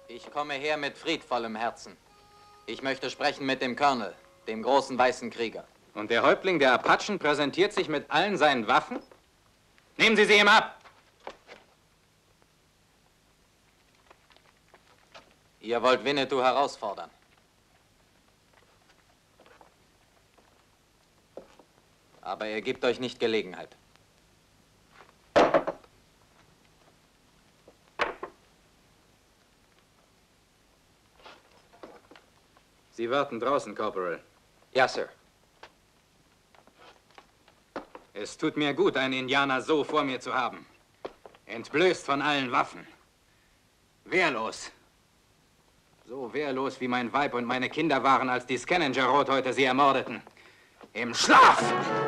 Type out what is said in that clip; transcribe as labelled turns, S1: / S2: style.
S1: Ich komme her mit friedvollem Herzen. Ich möchte sprechen mit dem Colonel, dem großen weißen Krieger.
S2: Und der Häuptling der Apachen präsentiert sich mit allen seinen Waffen? Nehmen Sie sie ihm ab!
S1: Ihr wollt Winnetou herausfordern. Aber er gibt euch nicht Gelegenheit.
S2: Sie warten draußen, Corporal.
S1: Ja, Sir.
S2: Es tut mir gut, einen Indianer so vor mir zu haben. Entblößt von allen Waffen. Wehrlos. So wehrlos, wie mein Weib und meine Kinder waren, als die Scavenger-Rot heute sie ermordeten. Im Schlaf!